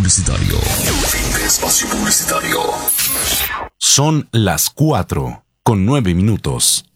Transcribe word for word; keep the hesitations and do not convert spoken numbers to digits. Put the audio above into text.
publicitario. Fin de espacio publicitario. Son las cuatro con nueve minutos.